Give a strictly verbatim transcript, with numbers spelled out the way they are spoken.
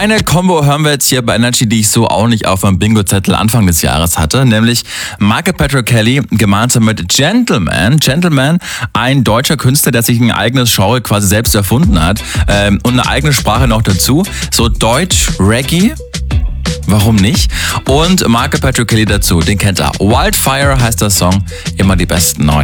Eine Combo hören wir jetzt hier bei Energy, die ich so auch nicht auf meinem Bingo-Zettel Anfang des Jahres hatte, nämlich Michael Patrick Kelly gemeinsam mit Gentleman. Gentleman, ein deutscher Künstler, der sich ein eigenes Genre quasi selbst erfunden hat ähm, und eine eigene Sprache noch dazu. So Deutsch-Reggae. Warum nicht? Und Michael Patrick Kelly dazu, den kennt er. Wildfire heißt der Song, immer die besten neuen.